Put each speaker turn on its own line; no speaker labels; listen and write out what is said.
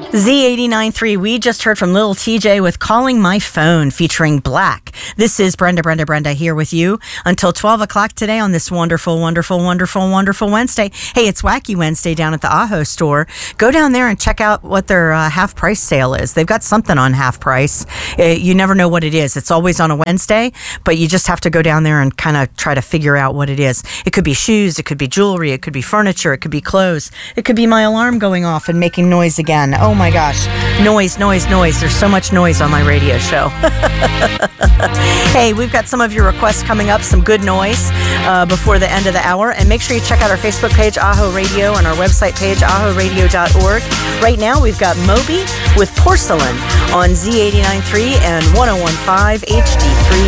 Z89.3, we just heard from Lil TJ with Calling My Phone featuring Black. This is Brenda here with you until 12 o'clock today on this wonderful Wednesday. Hey, it's Wacky Wednesday down at the Aho store. Go down there and check out what their half price sale is. They've got something on half price. You never know what it is. It's always on a Wednesday, but you just have to go down there and kind of try to figure out what it is. It could be shoes, it could be jewelry, it could be furniture, it could be clothes, it could be my alarm going off and making noise again. Oh my gosh, noise. There's so much noise on my radio show. Hey, we've got some of your requests coming up, some good noise before the end of the hour. And make sure you check out our Facebook page, Aho Radio, and our website page, ahoradio.org. Right now, we've got Moby with Porcelain on Z89.3 and 101.5 HD3